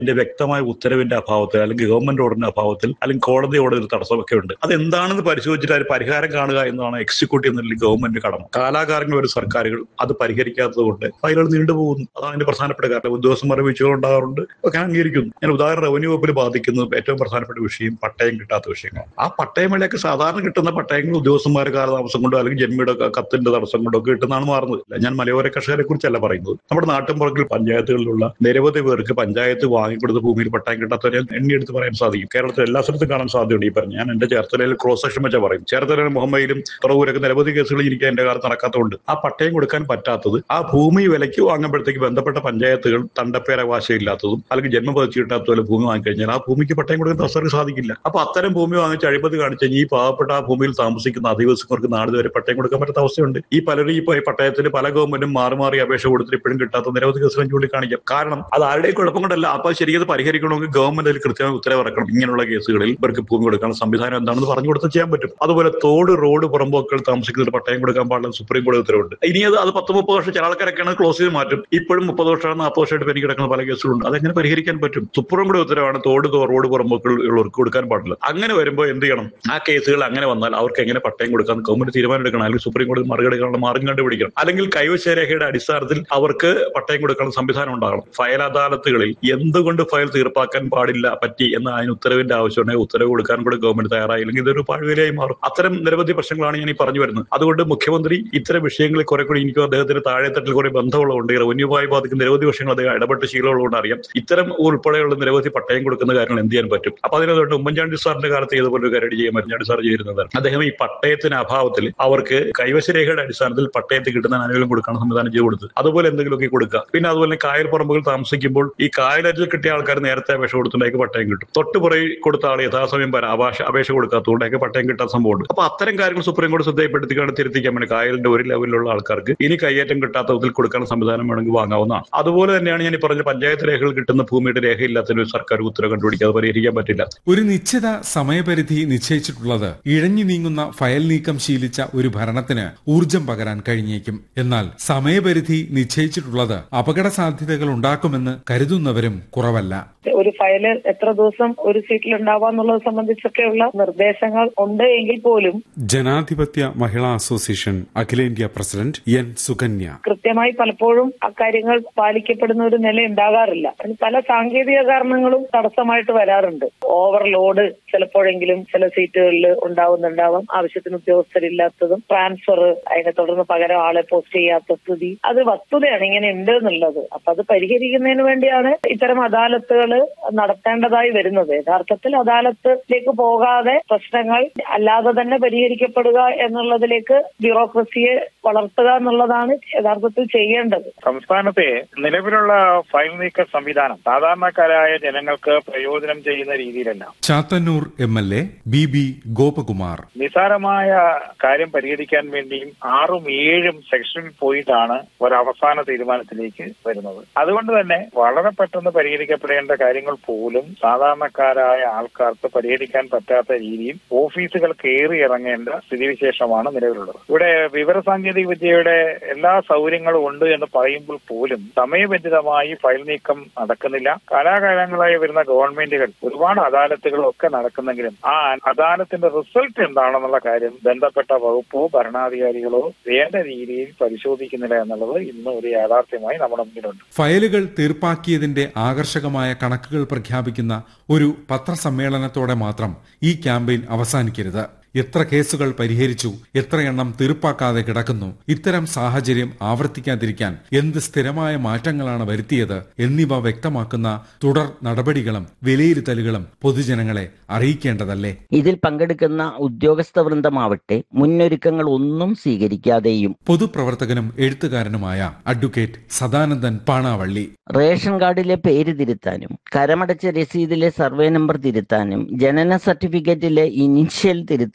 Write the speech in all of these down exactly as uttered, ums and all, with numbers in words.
ഇതിന്റെ വ്യക്തമായ ഉത്തരവിന്റെ അഭാവത്തിൽ അല്ലെങ്കിൽ ഗവൺമെന്റ് ഓർഡറിന്റെ അഭാവത്തിൽ അല്ലെങ്കിൽ കോടതി ഓർഡർ ഒരു തടസ്സമൊക്കെ ഉണ്ട്. അതെന്താണെന്ന് പരിശോധിച്ചിട്ട് അതിന് പരിഹാരം കാണുക എന്നതാണ് എക്സിക്യൂട്ടീവ് എന്നുള്ള ഗവൺമെന്റ് കടമ. കാലാകാലങ്ങൾ ഒരു സർക്കാരുകൾ അത് പരിഹരിക്കാത്തത് കൊണ്ട് ഫയലുകൾ നീണ്ടുപോകുന്നു. അതാണ് അതിന്റെ പ്രധാനപ്പെട്ട കാരണം. ഉദ്യോഗസ്ഥന്മാരുടെ വീഴ്ചകൾ ഉണ്ടാകാറുണ്ട്, ഒക്കെ അംഗീകരിക്കുന്നു. ഞാൻ ഉദാഹരണം റവന്യൂ വകുപ്പിൽ ബാധിക്കുന്നത് ഏറ്റവും പ്രധാനപ്പെട്ട വിഷയം പട്ടയം കിട്ടാത്ത വിഷയങ്ങൾ. ആ പട്ടയമേളയൊക്കെ സാധാരണ കിട്ടുന്ന പട്ടയങ്ങൾ ഉദ്യോഗസ്ഥന്മാരുടെ കാലതാമസം കൊണ്ടോ അല്ലെങ്കിൽ ജന്മിയുടെ കത്തിന്റെ തടസ്സം കൊണ്ടോ ഒക്കെ കിട്ടുന്നതാണ് മാറുന്നത്. ഞാൻ മലയോര കർഷകരെ കുറിച്ചല്ല പറയുന്നത്. നമ്മുടെ നാട്ടിൻപുറങ്ങളിൽ പഞ്ചായത്തുകളിലുള്ള നിരവധി പേർക്ക് പഞ്ചായത്ത് വാങ്ങിക്കൊടുത്ത ഭൂമിയിൽ പട്ടയം കിട്ടാത്തവരെ എണ്ണിയെടുത്ത് പറയാൻ സാധിക്കും. കേരളത്തിൽ എല്ലാ സ്ഥലത്തും കാണാൻ സാധ്യതയുണ്ട്. ഈ പറഞ്ഞു ഞാൻ എന്റെ ചേർത്തലയിൽ ക്രോസ് സെക്ഷൻ വെച്ചാൽ പറയും. ചേർത്തലയിലും മുഹമ്മയിലും തുറവൂരൊക്കെ നിരവധി കേസുകൾ എനിക്ക് എന്റെ കാലത്ത് നടക്കാത്തതുകൊണ്ട് ആ പട്ടയം കൊടുക്കാൻ പറ്റാത്തത് ആ ഭൂമി വിലയ്ക്ക് വാങ്ങുമ്പോഴത്തേക്ക് ബന്ധപ്പെട്ട പഞ്ചായത്തുകൾ തണ്ടപ്പേരവകാശമില്ലാത്തതും അല്ലെങ്കിൽ ജന്മപതിച്ചു കിട്ടാത്തതുപോലെ ഭൂമി വാങ്ങിക്കഴിഞ്ഞാൽ ആ ഭൂമിക്ക് പട്ടയം കൊടുക്കാൻ തസ്സർക്ക് സാധിക്കില്ല. അപ്പൊ അത്തരം ഭൂമി വാങ്ങിച്ച് അഴിമതി കാണിച്ച് ഈ പാവപ്പെട്ട ആ ഭൂമിയിൽ താമസിക്കുന്ന അധിവസികർക്ക് നാട് വരെ പട്ടയം കൊടുക്കാൻ പറ്റാത്ത അവസ്ഥയുണ്ട്. ഈ പലരും ഈ പട്ടയത്തിന് പല ഗവൺമെന്റും മാറി മാറി അപേക്ഷ കൊടുത്തിട്ട് ഇപ്പോഴും കിട്ടാത്ത നിരവധി കേസുകൾ ചൂണ്ടിക്കാണിക്കാം. കാരണം അത് ആരുടെയും കുഴപ്പം കൊണ്ടല്ല. അപ്പൊ ശരിക്കും പരിഹരിക്കണമെങ്കിൽ ഗവൺമെന്റ് അതിൽ കൃത്യമായി ഉത്തരവിറക്കണം. ഇങ്ങനെയുള്ള കേസുകളിൽ ഇവർക്ക് ഭൂമി കൊടുക്കാനുള്ള സംവിധാനം എന്താണെന്ന് പറഞ്ഞു കൊടുത്താൽ ചെയ്യാൻ പറ്റും. അതുപോലെ തോട്, റോഡ്, പുറമ്പോക്കൾ താമസിക്കുന്നവർ പട്ടയം കൊടുക്കാൻ പാടില്ല സുപ്രീം കോടതി ഉത്തരവുണ്ട്. ഇനി അത് അത് പത്ത് മുപ്പത് വർഷം ചില ആൾക്കാരൊക്കെയാണ് ക്ലോസ് ചെയ്ത് മാറ്റും. ഇപ്പോഴും മുപ്പത് വർഷമാണ് നാൽപ്പത് വർഷമായിട്ട് പെരുകി കിടക്കുന്ന പല കേസുകളുണ്ട്. അതെങ്ങനെ പരിഹരിക്കാൻ പറ്റും? സുപ്രീം കോടതി ഉത്തരവാണ് തോട്, റോഡ്, പുറമ്പോക്കൾ ഉള്ളവർക്ക് കൊടുക്കാൻ പാടില്ല. അങ്ങനെ വരുമ്പോൾ എന്ത് ചെയ്യണം? ആ കേസുകൾ അങ്ങനെ വന്നാൽ അവർക്ക് എങ്ങനെ പട്ടയം കൊടുക്കാൻ ഗവൺമെന്റ് തീരുമാനം എടുക്കണം. അല്ലെങ്കിൽ സുപ്രീം കോടതി മറികടക്കാനുള്ള മാർഗം കണ്ടുപിടിക്കണം. അല്ലെങ്കിൽ കൈവശ രേഖയുടെ അടിസ്ഥാനത്തിൽ അവർക്ക് പട്ടയം കൊടുക്കാനുള്ള സംവിധാനം ഉണ്ടാകണം. ഫയൽ അദാലത്തുകളിൽ എന്തുകൊണ്ട് ഫയൽ തീർപ്പാക്കാൻ പാടില്ല പറ്റി എന്ന അതിന് ഉത്തരവിന്റെ ആവശ്യമുണ്ടെങ്കിൽ ഉത്തരവ് കൊടുക്കാൻ കൂടെ ഗവൺമെന്റ് തയ്യാറായില്ലെങ്കിൽ ഇതൊരു പാഴ്വേലയായി മാറും. അത്തരം നിരവധി പ്രശ്നങ്ങളാണ് ഞാൻ ഈ പറഞ്ഞു വരുന്നത്. അതുകൊണ്ട് മുഖ്യമന്ത്രി ഇത്തരം വിഷയങ്ങളിൽ കുറെ കൂടി എനിക്ക് അദ്ദേഹത്തിന് താഴെത്തട്ടിൽ കുറെ ബന്ധമുള്ളതുകൊണ്ട് റവന്യൂമായി ബാധിക്കുന്ന നിരവധി വിഷയങ്ങൾ അദ്ദേഹം ഇടപെട്ട് ശീലമുള്ളതുകൊണ്ട് അറിയാം. ഇത്തരം ഉൾപ്പെടെയുള്ള നിരവധി പട്ടയം കൊടുക്കുന്ന കാര്യങ്ങൾ എന്ത് ചെയ്യാൻ പറ്റും. അപ്പൊ അതിനകത്ത് ഉമ്മൻചാണ്ടി സാറിന്റെ കാലത്ത് ഏതുപോലെ ഒരു കാര്യം ചെയ്യാൻ ഉമ്മൻചാണ്ടി സാർ ചെയ്യുന്നത് അദ്ദേഹം ഈ പട്ടയത്തിന് അഭാവത്തിൽ അവർക്ക് കൈവശരേഖയുടെ അടിസ്ഥാനത്തിൽ പട്ടയത്തിൽ കിട്ടുന്ന ആനുകൂല്യം കൊടുക്കാൻ സംവിധാനം ചെയ്ത് കൊടുത്തു. അതുപോലെ എന്തെങ്കിലുമൊക്കെ കൊടുക്കുക. പിന്നെ അതുപോലെ കായൽ പറമ്പുകൾ താമസിക്കുമ്പോൾ ഈ കായലരിൽ കിട്ടിയ ആൾക്കാർ നേരത്തെ അപേക്ഷ കൊടുത്തുണ്ടാക്കി പട്ടയം കിട്ടും. തൊട്ടുപുറയിൽ കൊടുത്ത ആൾ യഥാസമയം അപേക്ഷ അപേക്ഷ കൊടുക്കാത്തതുകൊണ്ടൊക്കെ പട്ടയം കിട്ടാൻ സംഭവമുണ്ട്. അപ്പൊ അത്തരം കാര്യങ്ങൾ സുപ്രീം കോടതി ശ്രദ്ധയപ്പെടുത്തിക്കാണ് തിരുത്തിക്കാൻ വേണ്ടി കായലിന്റെ ഒരു ലെവലിലുള്ള ആൾക്കാർക്ക് ഇനി കൈയേറ്റം കിട്ടാത്തതിൽ കൊടുക്കാൻ സംവിധാനം വേണമെങ്കിൽ വാങ്ങാവുന്നതാണ്. അതുപോലെ തന്നെയാണ് ഞാൻ ഈ പറഞ്ഞ പഞ്ചായത്ത് രേഖകൾ കിട്ടുന്ന ഭൂമിയുടെ രേഖയില്ലാത്തൊരു സർക്കാർ ഉത്തരവ് കണ്ടുപിടിക്കാതെ പരിഹരിക്കാൻ പറ്റില്ല. ഒരു നിശ്ചിത സമയപരിധി നിശ്ചയിച്ചിട്ടുള്ളത് ഇഴഞ്ഞു നീങ്ങുന്ന ഫയൽ നീക്കം ശീലിച്ച ഒരു ഭരണത്തിന് ഊർജം പകരാൻ കഴിഞ്ഞേക്കും. എന്നാൽ സമയപരിധി നിശ്ചയിച്ചിട്ടുള്ളത് അപകട സാധ്യതകൾ ഉണ്ടാക്കുമെന്ന് കരുതുന്നവരും കുറവല്ല. ഒരു ഫയല് എത്ര ദിവസം ഒരു സീറ്റിൽ ഉണ്ടാവാന്നുള്ളത് സംബന്ധിച്ചൊക്കെയുള്ള നിർദ്ദേശങ്ങൾ ഉണ്ട് എങ്കിൽ പോലും ജനാധിപത്യ മഹിളാ അസോസിയേഷൻ അഖിലേന്ത്യാ പ്രസിഡന്റ് എൻ സുകന്യ കൃത്യമായി പലപ്പോഴും അക്കാര്യങ്ങൾ പാലിക്കപ്പെടുന്ന ഒരു നില ഉണ്ടാകാറില്ല. പല സാങ്കേതിക കാരണങ്ങളും തടസ്സമായിട്ട് വരാറുണ്ട്. ഓവർലോഡ് ചിലപ്പോഴെങ്കിലും ചില സീറ്റുകളിൽ ഉണ്ടാവുന്നുണ്ടാവാം. ആവശ്യത്തിന് ഉദ്യോഗസ്ഥരില്ലാത്തതും ട്രാൻസ്ഫർ അതിനെ തുടർന്ന് പകരം ആളെ പോസ്റ്റ് ചെയ്യാത്ത സ്ഥിതി അത് വസ്തുതയാണ്, ഇങ്ങനെ ഉണ്ട് എന്നുള്ളത്. അപ്പൊ അത് പരിഹരിക്കുന്നതിന് വേണ്ടിയാണ് ഇത്തരം അദാലത്തുകൾ നടത്തേണ്ടതായി വരുന്നത്. യഥാർത്ഥത്തിൽ അദാലത്തിലേക്ക് പോകാതെ പ്രശ്നങ്ങൾ അല്ലാതെ തന്നെ പരിഹരിക്കപ്പെടുക എന്നുള്ളതിലേക്ക് ബ്യൂറോക്രസിയെ വളർത്തുക എന്നുള്ളതാണ് യഥാർത്ഥത്തിൽ ചെയ്യേണ്ടത്. സംസ്ഥാനത്തെ നിലവിലുള്ള ഫയൽ നീക്ക സംവിധാനം സാധാരണക്കാരായ ജനങ്ങൾക്ക് പ്രയോജനം ചെയ്യുന്ന രീതിയിലല്ല. Chathannoor M L A B B Gopakumar നിസാരമായ കാര്യം പരിഹരിക്കാൻ വേണ്ടിയും ആറും ഏഴും സെക്ഷനിൽ പോയിട്ടാണ് ഒരവസാന തീരുമാനത്തിലേക്ക് വരുന്നത്. അതുകൊണ്ട് തന്നെ വളരെ പെട്ടെന്ന് പരിഹരിക്കപ്പെടേണ്ട കാര്യങ്ങൾ പോലും സാധാരണക്കാരായ ആൾക്കാർക്ക് പരിഹരിക്കാൻ പറ്റാത്ത രീതിയിൽ ഓഫീസുകൾ കയറി ഇറങ്ങേണ്ട സ്ഥിതിവിശേഷമാണ് നിലവിലുള്ളത്. ഇവിടെ വിവരസാങ്കേതിക വിദ്യയുടെ എല്ലാ സൗകര്യങ്ങളും ഉണ്ട് എന്ന് പറയുമ്പോൾ പോലും സമയബന്ധിതമായി ഫയൽ നീക്കം നടക്കുന്നില്ല. കാലാകാലങ്ങളായി വരുന്ന ഗവൺമെന്റുകൾ ഒരുപാട് അദാലത്തുകളും ഒക്കെ നടക്കുന്നെങ്കിലും ആ അദാലത്തിന്റെ റിസൾട്ട് എന്താണെന്നുള്ള കാര്യം ബന്ധപ്പെട്ട വകുപ്പോ ഭരണാധികാരികളോ വേണ്ട രീതിയിൽ പരിശോധിക്കുന്നില്ല എന്നുള്ളത് ഇന്ന് ഒരു യാഥാർത്ഥ്യമായി നമ്മുടെ മുന്നിലുണ്ട്. ഫയലുകൾ തീർപ്പാക്കിയതിന്റെ ആകർഷകമായ കണക്കുകൾ പ്രഖ്യാപിക്കുന്ന ഒരു പത്രസമ്മേളനത്തോടെ മാത്രം ഈ ക്യാമ്പയിൻ അവസാനിക്കരുത്. എത്ര കേസുകൾ പരിഹരിച്ചു, എത്ര എണ്ണം തീർപ്പാക്കാതെ കിടക്കുന്നു, ഇത്തരം സാഹചര്യം ആവർത്തിക്കാതിരിക്കാൻ എന്ത് സ്ഥിരമായ മാറ്റങ്ങളാണ് വരുത്തിയത് എന്നിവ വ്യക്തമാക്കുന്ന തുടർ നടപടികളും വിലയിരുത്തലുകളും പൊതുജനങ്ങളെ അറിയിക്കേണ്ടതല്ലേ. ഇതിൽ പങ്കെടുക്കുന്ന ഉദ്യോഗസ്ഥ വൃന്ദമാവട്ടെ മുന്നൊരുക്കങ്ങൾ ഒന്നും സ്വീകരിക്കാതെയും പൊതുപ്രവർത്തകനും എഴുത്തുകാരനുമായ അഡ്വക്കേറ്റ് സദാനന്ദൻ പാണാവള്ളി റേഷൻ കാർഡിലെ പേര് തിരുത്താനും കരമടച്ച രസീതിലെ സർവേ നമ്പർ തിരുത്താനും ജനന സർട്ടിഫിക്കറ്റിലെ ഇനിഷ്യൽ തിരുത്താനും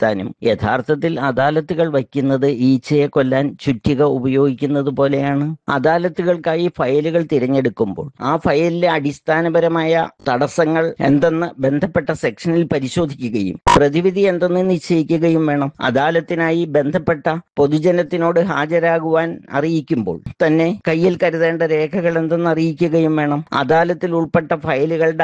തിരുത്താനും യഥാർത്ഥത്തിൽ അദാലത്തുകൾ വയ്ക്കുന്നത് ഈച്ചയെ കൊല്ലാൻ ചുറ്റിക ഉപയോഗിക്കുന്നത് പോലെയാണ്. അദാലത്തുകൾക്കായി ഫയലുകൾ തിരഞ്ഞെടുക്കുമ്പോൾ ആ ഫയലിലെ അടിസ്ഥാനപരമായ തടസ്സങ്ങൾ എന്തെന്ന് ബന്ധപ്പെട്ട സെക്ഷനിൽ പരിശോധിക്കുകയും പ്രതിവിധി എന്തെന്ന് നിശ്ചയിക്കുകയും വേണം. അദാലത്തിനായി ബന്ധപ്പെട്ട പൊതുജനത്തിനോട് ഹാജരാകുവാൻ അറിയിക്കുമ്പോൾ തന്നെ കയ്യിൽ കരുതേണ്ട രേഖകൾ എന്തെന്ന് അറിയിക്കുകയും വേണം. അദാലത്തിൽ ഉൾപ്പെട്ട ഫയലുകളുടെ